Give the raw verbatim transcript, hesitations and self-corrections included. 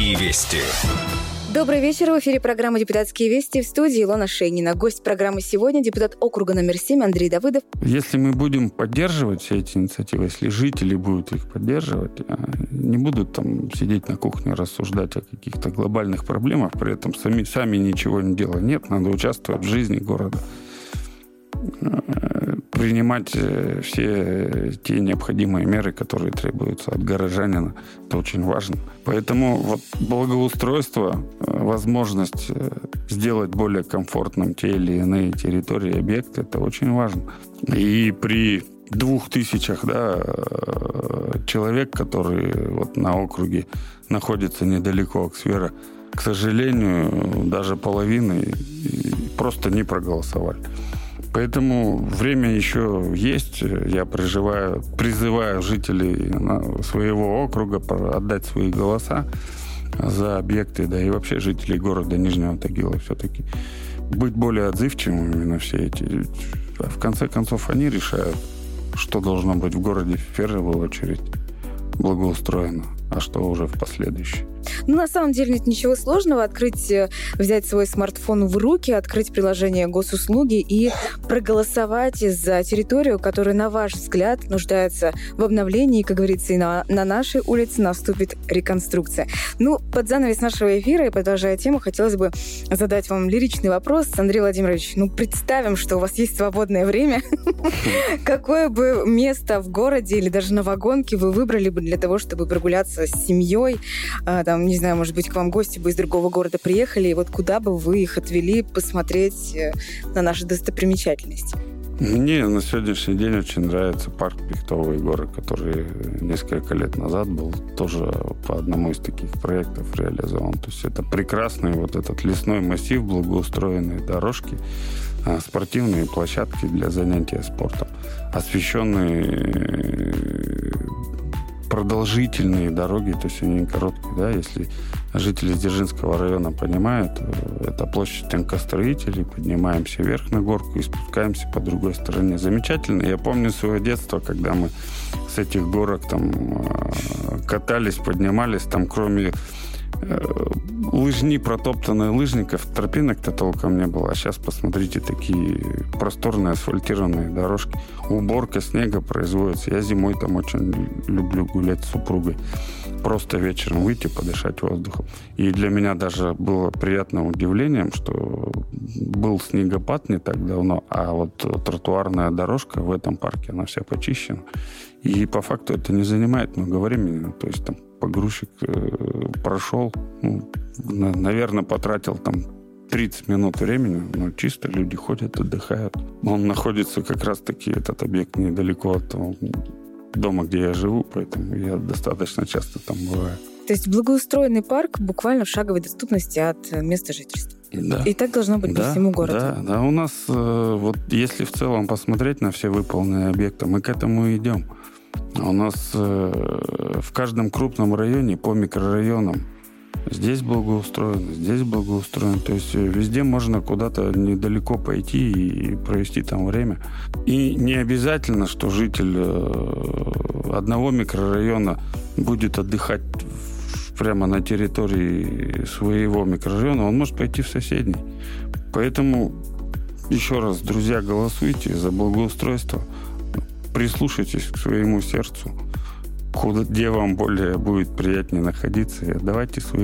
Депутатские вести. Добрый вечер. В эфире программа «Депутатские вести», в студии Илона Шейнина. Гость программы сегодня — депутат округа номер семь Андрей Давыдов. Если мы будем поддерживать все эти инициативы, если жители будут их поддерживать, не будут там сидеть на кухне рассуждать о каких-то глобальных проблемах, при этом сами, сами ничего не делая. Нет, надо участвовать в жизни города, принимать все те необходимые меры, которые требуются от горожанина. Это очень важно. Поэтому вот благоустройство, возможность сделать более комфортным те или иные территории, объекты, это очень важно. И при двух тысячах да, человек, которые вот на округе находятся недалеко от сквера, к сожалению, даже половины просто не проголосовали. Поэтому время еще есть. Я призываю, призываю жителей своего округа отдать свои голоса за объекты, да и вообще жителей города Нижнего Тагила все-таки быть более отзывчивыми на все эти. В конце концов, они решают, что должно быть в городе в первую очередь благоустроено, а что уже в последующем. Ну, на самом деле нет ничего сложного. Открыть, взять свой смартфон в руки, открыть приложение госуслуги и проголосовать за территорию, которая, на ваш взгляд, нуждается в обновлении. Как говорится, и на, на нашей улице наступит реконструкция. Ну, под занавес нашего эфира и продолжая тему, хотелось бы задать вам лиричный вопрос. Андрей Владимирович, ну, представим, что у вас есть свободное время. Какое бы место в городе или даже на вагонке вы выбрали бы для того, чтобы прогуляться с семьей, там, не знаю, может быть, к вам гости бы из другого города приехали, и вот куда бы вы их отвели посмотреть на наши достопримечательности? Мне на сегодняшний день очень нравится парк Пихтовые горы, который несколько лет назад был тоже по одному из таких проектов реализован. То есть это прекрасный вот этот лесной массив, благоустроенные дорожки, спортивные площадки для занятия спортом, освещенные продолжительные дороги, то есть они не короткие, да, если жители Дзержинского района понимают, это площадь инкостроителей, поднимаемся вверх на горку и спускаемся по другой стороне. Замечательно. Я помню свое детство, когда мы с этих горок там катались, поднимались, там кроме лыжни, протоптанные лыжников, тропинок-то толком не было. А сейчас посмотрите, такие просторные асфальтированные дорожки. Уборка снега производится. Я зимой там очень люблю гулять с супругой. Просто вечером выйти, подышать воздухом. И для меня даже было приятным удивлением, что был снегопад не так давно, а вот тротуарная дорожка в этом парке, она вся почищена. И по факту это не занимает много времени. То есть там погрузчик э, прошел, ну, на, наверное, потратил там тридцать минут времени, но чисто люди ходят, отдыхают. Он находится как раз-таки, этот объект, недалеко от того дома, где я живу, поэтому я достаточно часто там бываю. То есть благоустроенный парк буквально в шаговой доступности от места жительства. Да. И так должно быть да, по всему городу. Да, да. У нас, э, вот если в целом посмотреть на все выполненные объекты, мы к этому и идем. У нас э, в каждом крупном районе по микрорайонам здесь благоустроено, здесь благоустроено. То есть везде можно куда-то недалеко пойти и провести там время. И не обязательно, что житель э, одного микрорайона будет отдыхать прямо на территории своего микрорайона. Он может пойти в соседний. Поэтому еще раз, друзья, голосуйте за благоустройство. Прислушайтесь к своему сердцу, где вам более будет приятнее находиться, и отдавайте свои